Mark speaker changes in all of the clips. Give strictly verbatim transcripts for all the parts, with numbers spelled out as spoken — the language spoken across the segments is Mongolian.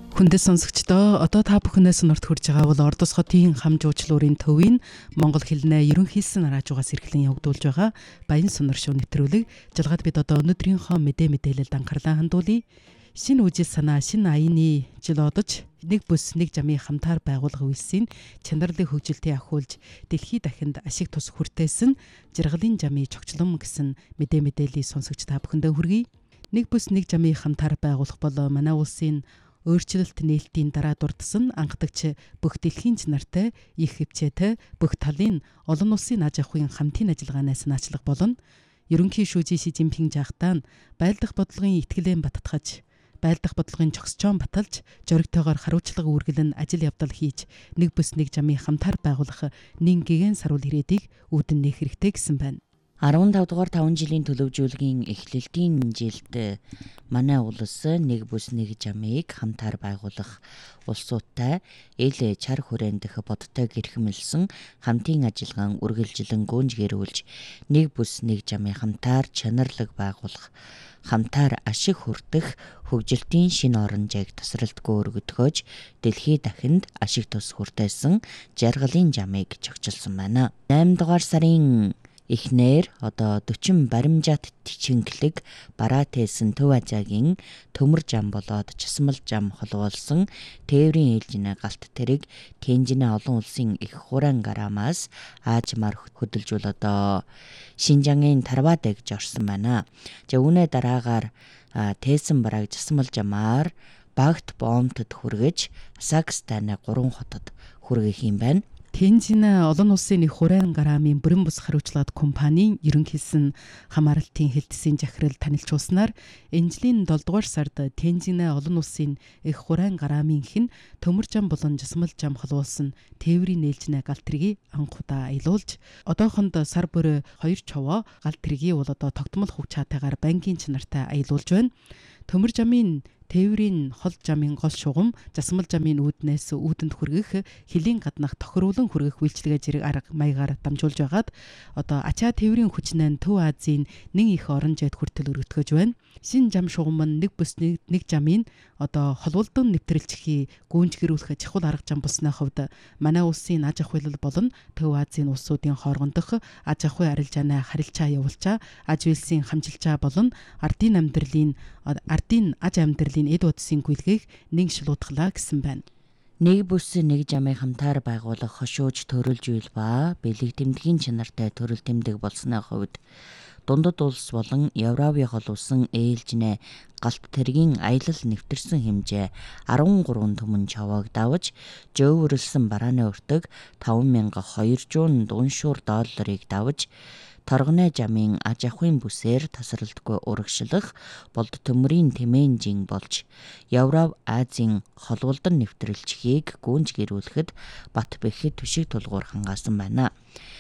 Speaker 1: Хүндэс сонсогчдоо одоо та бүхнээс нурд хүрж байгаа бол Ордос хотын хам жуучлуурын төвийн Монгол хэлнээ ерөнхийсэн раажуугаас эрхлэн явагдуулж байгаа Баян Сунар шоу нэвтрүүлэг жалгаад бид одоо өнөөдрийнхөө мэдээ мэдээлэлд анхаарлаа хандуулъя. Шинэ үжил санаа шинэ аяны жил одож нэг бүс нэг жамын хамтаар байгуулга үйлсийн чанарлыг хөгжилтийн ахиулж дэлхий дахинд ашиг тус хүртээсэн жаргалын жамын чогчлон гэсэн мэдээ мэдээллийг сонсогч та бүхэндээ хүргэе. Нэг бүс нэг жамын хамтаар байгуулах бол манай улсын өөрчлөлт нээлтийн дараа дурдсан анхдагч бүх дэлхийн нартай их хвчээтэй бүх талын олон улсын аж ахуйн хамтын ажиллагаанаас наачлах болно. Ерөнхий шүүжи Ши Жинпин жаахтаа байлдах бодлогын итгэлэн баттгаж байлдах бодлогын чогсчоон баталж зоригтойгоор хариуцлага үргэлэн ажил явдал хийж нэг бүс нэг жамын хамтаар байгуулах нэн гигэн саруул ирээдийг үүдэн нээх хэрэгтэй гэсэн байна.
Speaker 2: арван тав дугаар таван жилийн төлөвжүүлгийн эхлэлтийн жилд манай улс нэг бүс нэг жамыг хамтаар байгуулах улсуудтай эл чар хүрээнд дэх бодтой гэрхэмлсэн хамтын ажиллагаан үргэлжлэн гүнжгэрүүлж нэг бүс нэг жамын хамтаар чанарлаг байгуулах хамтаар ашиг хүртэх хөгжилтийн шинэ оронжийг тасралтгүй өргөдгөөж дэлхий дахинд ашиг тус хүртээсэн жаргалын жамыг чогчилсон байна. найман дугаар сарын эхнэр одоо дөрвөн баримжаат чингэлэг бараатээсэн Төв Азиягийн төмөр жам болоод часмал жам холбоолсон тээврийн ээлжинэ галт тэрэг Тэнжинэ олон улсын их хураан гарамаас аажмаар хөдөлжүүл одоо Шинжангийн Тарвадаг жорсон байна. За үүнээ дараагаар тээсэн барааг часмал жамаар Багт Бомтод хүргэж Казахстаны гурван хотод хүргэх юм байна.
Speaker 1: Тэнжинэ олон улсын их хураан гарамын бүрэн бус хариуцлага компанийн ерөнхийсэн хамааралтын хэлтсийн захирал танилцуулснаар энэ жилийн долдугаар сард Тэнжинэ олон улсын их хураан гарамын хэн төмөр жам болон жасмал жам холбоолсон тээврийн нээлжнэ галт тэргийг анх удаа аялуулж одоохонд сар бүр хоёр човоо галт тэргийг бол одоо тогтмол хуг чаатайгаар банкийн чанартай аялуулж байна. Төмөр жамын тээврийн хол жамын гол шугам жасмал жамын үүднээс үүдэнд хүргэх хилийн гаднах тохируулан хүргэх үйлчилгээ зэрэг арга маягаар дамжуулж байгаад одоо ачаа тээврийн хүчнэн Төв Азийн нэн их оронжид хүртэл өргөтгөж байна. Шинэ жам шугам нь нэг бүс нэг жамын одоо холволдон нэвтрэлчхий гүнжгэрүүлэх чухал арга зам болсны хувьд манай улсын аж ахуйлал болон Төв Азийн улсуудын хоорондох аж ахуй арилжааны харилцаа явуулчаа аж үйлсийн хамжилчаа болон ардын амьдралын ардын аж амьдралын эд удсын гүйлгээг нэг шилуудглаа гэсэн байна.
Speaker 2: Нэг бүс нэг жамын хамтаар байгуулах хошууж төрөлж үйл ба бэлэг тэмдгийн чанартай төрөл тэмдэг болсны хувьд дундад улс болон Европын хол улсын ээлжнэ галт тэргийн аялал нэвтэрсэн хэмжээ арван гурван түмэн чавааг давж жөөвөрлсөн барааны өртөг таван мянга хоёржуун дуншуур долларыг давж торгоны жамын аж ахуйн бүсээр тасралтгүй урагшлах болд төмрийн тэмээнжин болж Европ Азийн холволдон нэвтрэлчхийг гүнжгэрүүлэхэд бат бэхэд түшиг тулгуур хангаасан байна.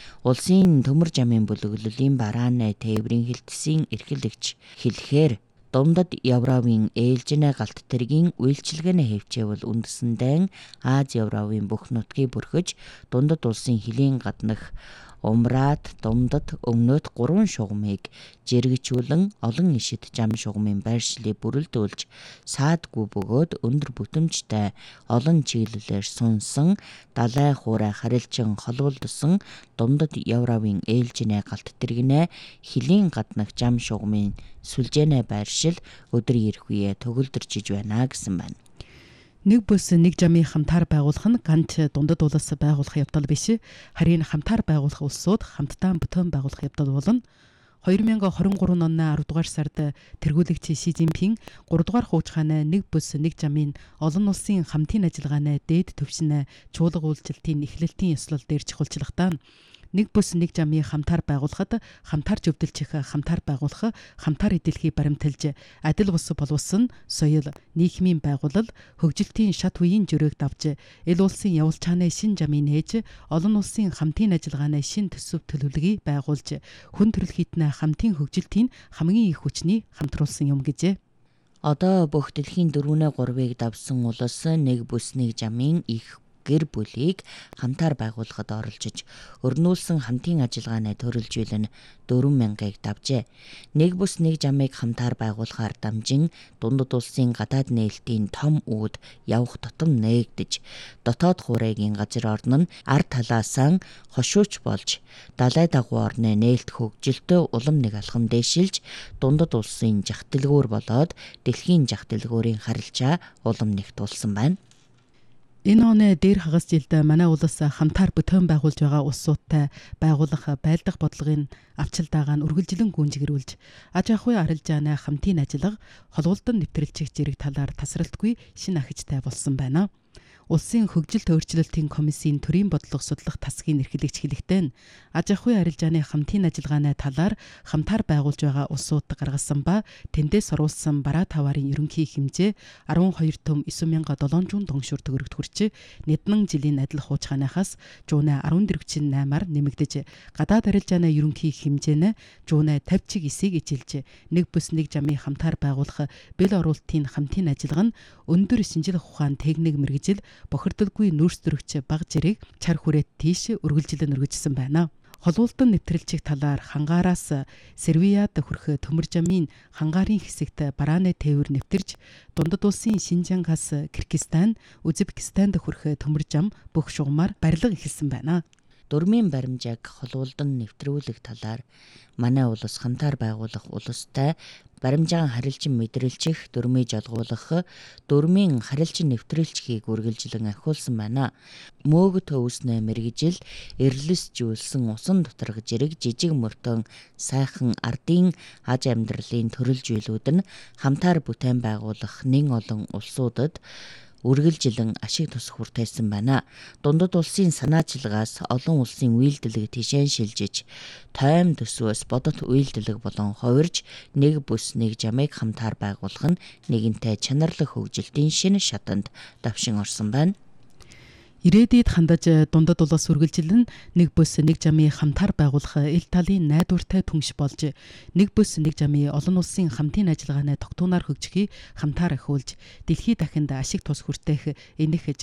Speaker 2: Улсын төмөр жамын бүлэглэлийн барааны тээврийн хэлтсийн эрхлэгч хэлэхээр дундад Европын ээлжинэ галт тэргийн үйлчилгээний хэвчээвэл үндэсэндээ Аз Европын бүх нутгийг бүрхэж дундад улсын хилийн гаднах Умраад дундад өмнөд гурван шугамыг жиргэжүүлэн олон ишид жам шугамын байршлыг бүрэлдүүлж саадгүй бөгөөд өндөр бүтэмжтэй олон чиглэлээр сунсан далай хуурай харилцан холболдсон дундад Европын ээлжинэ галт тэргэнэ хилийн гаднах жам шугамын сүлжээнэ байршил өдөр ирэх үе төгөлдөрчиж байна гэсэн байна.
Speaker 1: Нэг бүс нэг жамын хамтаар байгуулах нь ганц дундад улс байгуулах явдал биш, харин хамтаар байгуулах улсууд хамтдаа бүтэн байгуулах явдал болно. хоёр мянга хорин гурван оны арав дугаар сард тэргүүлэгч Ши Жинпин гурав дугаар хуучгааны нэг бүс нэг жамын олон улсын хамтын ажиллагааны дээд түвшинэ чуулга үйлчлэлтийн эхлэлтийн ёслол дээр чухалчлагтаа нэг бүс нэг жамын хамтаар байгуулахад хамтаар зөвдөлчих хамтаар байгуулах хамтаар эдэлхий баримталж адил бус боловсон соёл нийгмийн байгуулал хөгжилтийн шат үеийн жөрөөг давж эл улсын явуулчааны шин жамын нээж олон улсын хамтын ажиллагааны шин төсөв төлөвлөгийг байгуулж хүн төрөлхитнэ хамтын хөгжилтийн хамгийн их хүчний хамтруулсан юм гэжээ.
Speaker 2: Одоо бүх дэлхийн дөрвөнэ гурвыг давсан улс нэг бүс нэг жамын их гэр бүлийг хамтаар байгуулахад оролцож өрнүүлсэн хамтын ажиллагааны төрөлжүүлэн дөрвөн мянгаыг давжээ. Нэг бус нэг жамыг хамтаар байгуулахаар дамжин дундад улсын гадаад нээлтийн том үүд явах тутам нээгдэж дотоод хурайгийн газар орн нь ард талаасаа хошууч болж далай дагуу орны нээлт хөгжилтөө улам нэг алхам дээшилж дундад улсын жах дэлгүүр болоод дэлхийн жах дэлгүүрийн харилцаа улам нэгт болсон байна.
Speaker 1: Энэ оны дээр хагас жилд манай улс хамтаар бүтээн байгуулж байгаа улсуудтай байгуулах байлдах бодлогын авчилдаагаа нь үргэлжлэн гүйцэгрүүлж аж ахуйн арилжааны хамтын ажиллага холболдон нэвтрэлчих зэрэг талаар тасралтгүй шинэ ахижтай болсон байна. Улсын хөгжилт өөрчлөлтийн комиссийн төрийн бодлого судлах тасгийн эрхлэгч хэлэхдээ нь аж ахуйн арилжааны хамтын ажиллагааны талаар хамтаар байгуулж байгаа улсууд гаргасан ба тэндээс оруулсан бараа таварын ерөнхий хэмжээ арван хоёр төв девять мянга седемсот доншуур төгрөгт хүрч нэгдэн жилийн адил хуучгаанаас жуунэ арван дөрвчин наймаар нэмэгдэж гадаад арилжааны ерөнхий хэмжээ нь жуунэ тавьж чиг эсийг ижилж нэг бүс нэг жамын хамтаар байгуулах бэл оруулалтын хамтын ажиллагаа нь өндөр шинжлэх ухаан техник мэргэжил бохирдолгүй нүүрс зөрөгч баг зэрэг чар хүрээт тийш үргэлжлэн өргөжсөн байна. Холуултан нэвтрэлчих талаар хангаараас Сербиад хүрэх төмөр жамын хангаарын хэсэгт барааны тээвэр нэвтэрж дундад улсын Шинжангаас Киргизстан, Узбекистанд хүрэх төмөр жам бүх шугамар барилга эхэлсэн байна.
Speaker 2: Дөрмийн баримжааг холуулдан нэвтрүүлэх талаар манай улс хамтаар байгуулах улстай баримжаан харилцан мэдрэлчих дөрмийг жолгуулах дөрмийн харилцан нэвтрүүлчихийг үргэлжлэн ахиулсан байна. Мөөгд төвснэ мэрэгжил эрлэсжүүлсэн усан доторх зэрэг жижиг мөртөн сайхан ардын аж амьдралын төрөлжүүлүүд нь хамтаар бүтээн байгуулах нэн олон улсуудад үргэлжлэн ашиг тус хүртээсэн байна. Дундад улсын санаачилгаас олон улсын үйлдэлэг тишээн шилжиж, тойм төсвөөс бодот үйлдэлэг болон хувирж нэг бүс нэг жамыг хамтаар байгуулах нь нэгэнтээ чанарлах хөгжилтийн шинэ шатанд давшин орсон байна.
Speaker 1: Ирээдүйд хандаж дундад улс үргэлжлэн нэг бүс нэг жамын хамтаар байгуулах ил талын найдвартай түнш болж нэг бүс нэг жамын олон улсын хамтын ажиллагааны тогтуунаар хөгжихийг хамтаар ахиулж дэлхийд дахинд ашиг тус хүртээх энэх